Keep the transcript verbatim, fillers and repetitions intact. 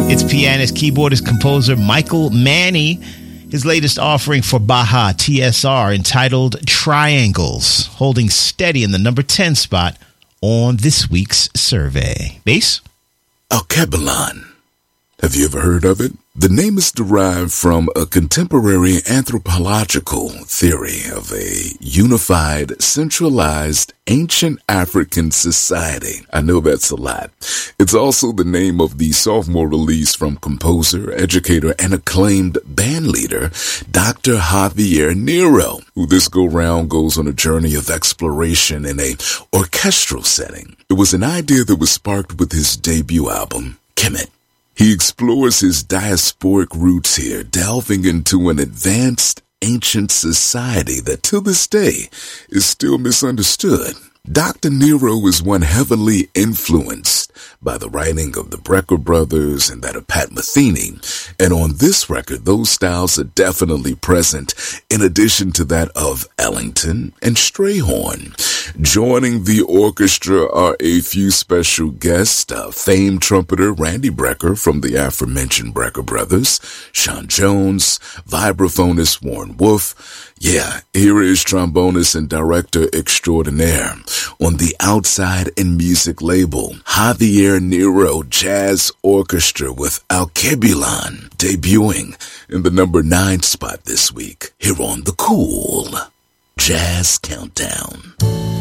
It's pianist, keyboardist, composer Michael Manny. His latest offering for Baja T S R entitled Triangles, holding steady in the number ten spot on this week's survey. Bass? Alkebulan. Have you ever heard of it? The name is derived from a contemporary anthropological theory of a unified, centralized, ancient African society. I know that's a lot. It's also the name of the sophomore release from composer, educator, and acclaimed bandleader, Doctor Javier Nero, who this go-round goes on a journey of exploration in a orchestral setting. It was an idea that was sparked with his debut album, Kemet. He explores his diasporic roots here, delving into an advanced ancient society that to this day is still misunderstood. Doctor Nero is one heavily influenced by the writing of the Brecker brothers and that of Pat Metheny, and on this record, those styles are definitely present, in addition to that of Ellington and Strayhorn. Joining the orchestra are a few special guests, uh, famed trumpeter Randy Brecker from the aforementioned Brecker brothers, Sean Jones, vibraphonist Warren Wolf. Yeah, here is trombonist and director extraordinaire on the Outside in Music label, Javier Nero Jazz Orchestra with Alkebulan, debuting in the number nine spot this week here on the Cool Jazz Countdown.